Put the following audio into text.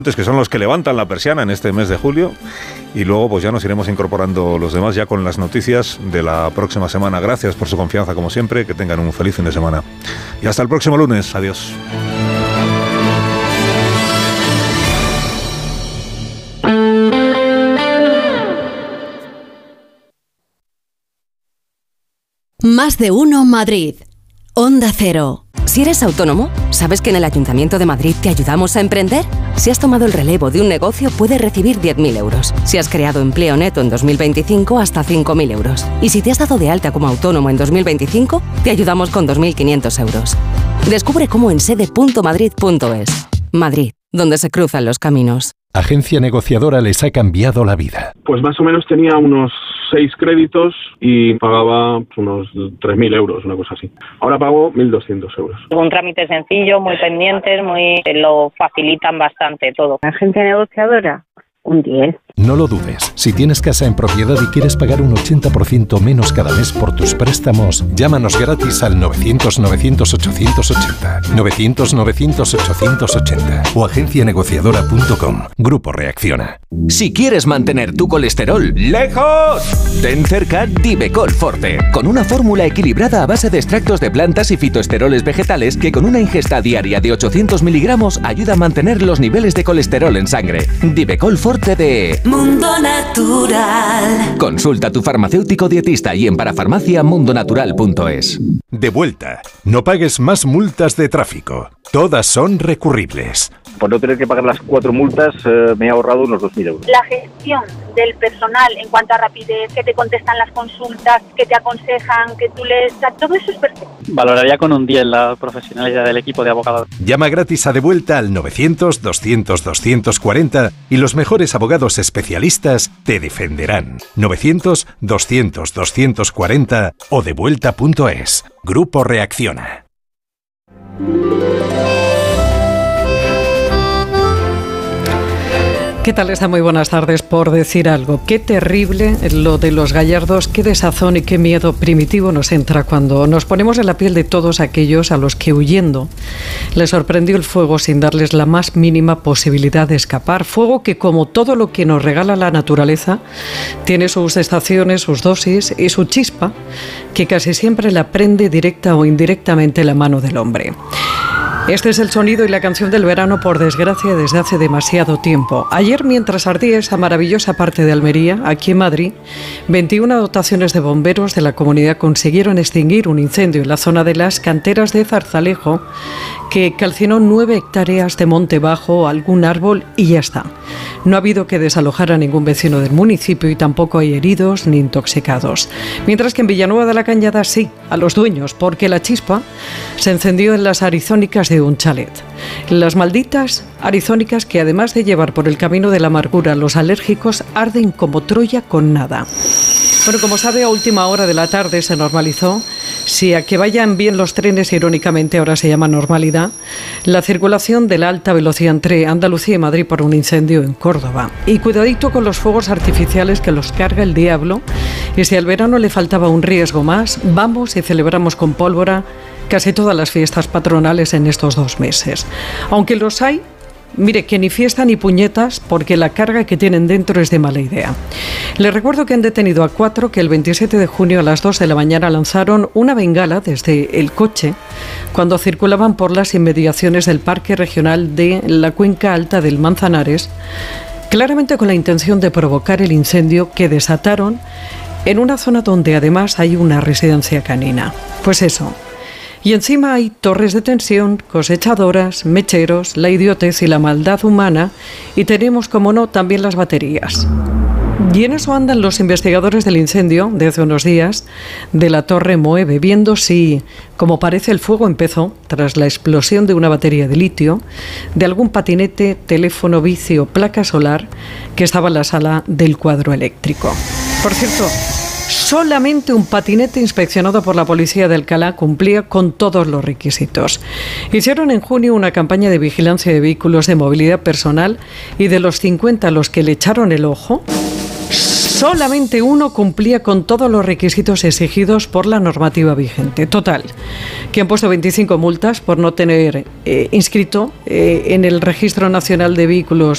que son los que levantan la persiana en este mes de julio, y luego pues ya nos iremos incorporando los demás ya con las noticias de la próxima semana. Gracias por su confianza como siempre, que tengan un feliz fin de semana y hasta el próximo lunes. Adiós. Más de uno Madrid. Onda Cero. Si eres autónomo, ¿sabes que en el Ayuntamiento de Madrid te ayudamos a emprender? Si has tomado el relevo de un negocio, puedes recibir 10.000 euros. Si has creado empleo neto en 2025, hasta 5.000 euros. Y si te has dado de alta como autónomo en 2025, te ayudamos con 2.500 euros. Descubre cómo en sede.madrid.es. Madrid, donde se cruzan los caminos. Agencia negociadora les ha cambiado la vida. Pues más o menos tenía unos 6 créditos y pagaba unos 3.000 euros, una cosa así. Ahora pago 1.200 euros. Un trámite sencillo, muy pendientes, lo facilitan bastante todo. Agencia negociadora, un 10. No lo dudes. Si tienes casa en propiedad y quieres pagar un 80% menos cada mes por tus préstamos, llámanos gratis al 900-900-880. 900-900-880 o agencianegociadora.com. Grupo Reacciona. Si quieres mantener tu colesterol lejos, ten cerca Divecol Forte, con una fórmula equilibrada a base de extractos de plantas y fitoesteroles vegetales que con una ingesta diaria de 800 miligramos ayuda a mantener los niveles de colesterol en sangre. Divecol Forte de Mundo Natural. Consulta a tu farmacéutico dietista y en parafarmacia.mundonatural.es. De vuelta. No pagues más multas de tráfico. Todas son recurribles. Por no tener que pagar las 4 multas, me he ahorrado unos 2.000 euros. La gestión del personal en cuanto a rapidez, que te contestan las consultas, que te aconsejan, que tú les... Todo eso es perfecto. Valoraría con un 10 la profesionalidad del equipo de abogados. Llama gratis a De Vuelta al 900-200-240 y los mejores abogados especialistas te defenderán. 900-200-240 o devuelta.es. Grupo Reacciona. ¿Qué tal está? Muy buenas tardes. Por decir algo, qué terrible lo de los gallardos, qué desazón y qué miedo primitivo nos entra cuando nos ponemos en la piel de todos aquellos a los que huyendo les sorprendió el fuego sin darles la más mínima posibilidad de escapar. Fuego que, como todo lo que nos regala la naturaleza, tiene sus estaciones, sus dosis y su chispa, que casi siempre la prende directa o indirectamente la mano del hombre. Este es el sonido y la canción del verano, por desgracia, desde hace demasiado tiempo. Ayer, mientras ardía esa maravillosa parte de Almería, aquí en Madrid, 21 dotaciones de bomberos de la comunidad consiguieron extinguir un incendio en la zona de las canteras de Zarzalejo, que calcinó 9 hectáreas de monte bajo, algún árbol y ya está. No ha habido que desalojar a ningún vecino del municipio y tampoco hay heridos ni intoxicados. Mientras que en Villanueva de la Cañada sí, a los dueños, porque la chispa se encendió en las arizónicas de un chalet. Las malditas arizónicas que, además de llevar por el camino de la amargura a los alérgicos, arden como Troya con nada. Bueno, como sabe, a última hora de la tarde se normalizó, si a que vayan bien los trenes, irónicamente ahora se llama normalidad, la circulación de la alta velocidad entre Andalucía y Madrid por un incendio en Córdoba. Y cuidadito con los fuegos artificiales que los carga el diablo, y si al verano le faltaba un riesgo más, vamos y celebramos con pólvora casi todas las fiestas patronales en estos 2 meses. Aunque los hay, mire, que ni fiesta ni puñetas, porque la carga que tienen dentro es de mala idea. Les recuerdo que han detenido a 4 que el 27 de junio a las 2 de la mañana lanzaron una bengala desde el coche cuando circulaban por las inmediaciones del Parque Regional de la Cuenca Alta del Manzanares, claramente con la intención de provocar el incendio que desataron en una zona donde además hay una residencia canina. Pues eso. Y encima hay torres de tensión, cosechadoras, mecheros, la idiotez y la maldad humana, y tenemos, como no, también las baterías. Y en eso andan los investigadores del incendio de hace unos días de la Torre Moeve, viendo si, como parece, el fuego empezó tras la explosión de una batería de litio, de algún patinete, teléfono, bici o placa solar que estaba en la sala del cuadro eléctrico. Por cierto, solamente un patinete inspeccionado por la policía de Alcalá cumplía con todos los requisitos. Hicieron en junio una campaña de vigilancia de vehículos de movilidad personal y de los 50 a los que le echaron el ojo, solamente uno cumplía con todos los requisitos exigidos por la normativa vigente. Total, que han puesto 25 multas por no tener inscrito en el Registro Nacional de Vehículos